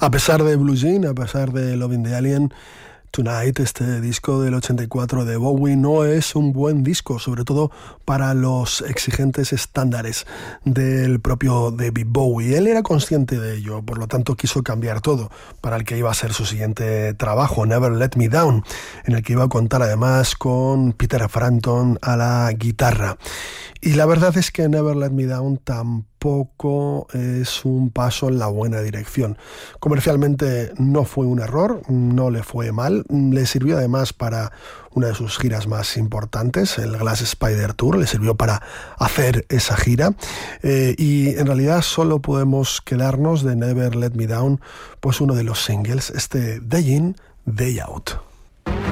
A pesar de Blue Jean, a pesar de Loving the Alien, Tonight, este disco del 84 de Bowie, no es un buen disco, sobre todo para los exigentes estándares del propio David Bowie. Él era consciente de ello, por lo tanto quiso cambiar todo para el que iba a ser su siguiente trabajo, Never Let Me Down, en el que iba a contar además con Peter Frampton a la guitarra. Y la verdad es que Never Let Me Down tampoco es un paso en la buena dirección. Comercialmente no fue un error, no le fue mal, le sirvió además para una de sus giras más importantes, el Glass Spider Tour, le sirvió para hacer esa gira, y en realidad solo podemos quedarnos de Never Let Me Down pues uno de los singles, este Day In, Day Out.